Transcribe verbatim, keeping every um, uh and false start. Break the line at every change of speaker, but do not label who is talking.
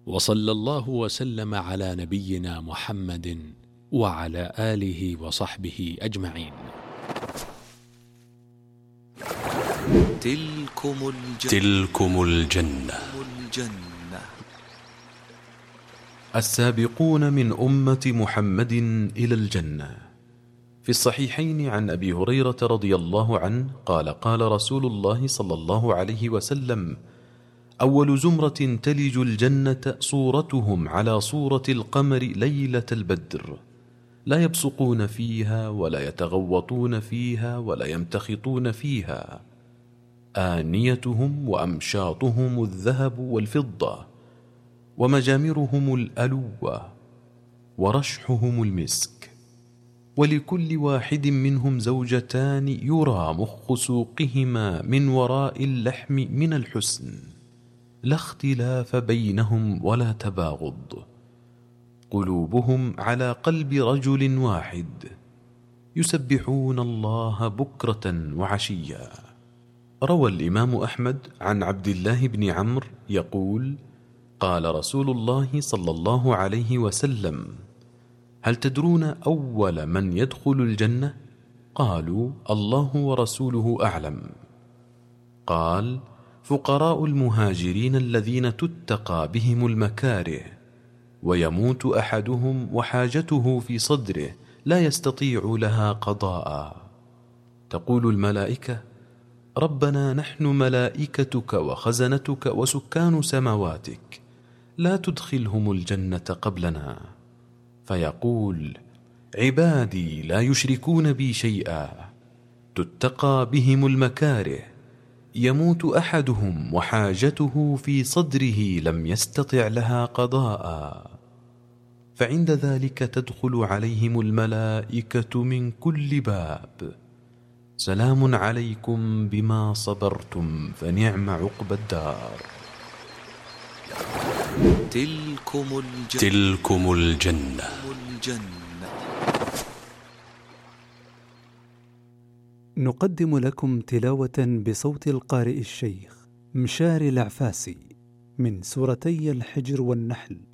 وصلى الله وسلم على نبينا محمد وعلى آله وصحبه أجمعين.
تلكم الجنة,
تلكم الجنة.
الجنة.
السابقون من أمة محمد إلى الجنة. في الصحيحين عن أبي هريرة رضي الله عنه قال قال رسول الله صلى الله عليه وسلم: أول زمرة تلج الجنة صورتهم على صورة القمر ليلة البدر، لا يبصقون فيها ولا يتغوطون فيها ولا يمتخطون فيها، آنيتهم وأمشاطهم الذهب والفضة، ومجامرهم الألوة، ورشحهم المسك، ولكل واحد منهم زوجتان يرى مخ سوقهما من وراء اللحم من الحسن، لا اختلاف بينهم ولا تباغض، قلوبهم على قلب رجل واحد، يسبحون الله بكرة وعشيا. روى الإمام أحمد عن عبد الله بن عمرو يقول: قال رسول الله صلى الله عليه وسلم: هل تدرون أول من يدخل الجنة؟ قالوا: الله ورسوله أعلم. قال: فقراء المهاجرين الذين تتقى بهم المكاره، ويموت أحدهم وحاجته في صدره لا يستطيع لها قضاء، تقول الملائكة: ربنا نحن ملائكتك وخزنتك وسكان سماواتك، لا تدخلهم الجنة قبلنا. فيقول: عبادي لا يشركون بي شيئا، تتقى بهم المكاره، يموت أحدهم وحاجته في صدره لم يستطع لها قضاء، فعند ذلك تدخل عليهم الملائكة من كل باب: سلام عليكم بما صبرتم فنعم عقبى الدار.
تلكم الجنة,
تلكم الجنة.
الجنة.
نقدم لكم تلاوة بصوت القارئ الشيخ مشاري العفاسي من سورتي الحجر والنحل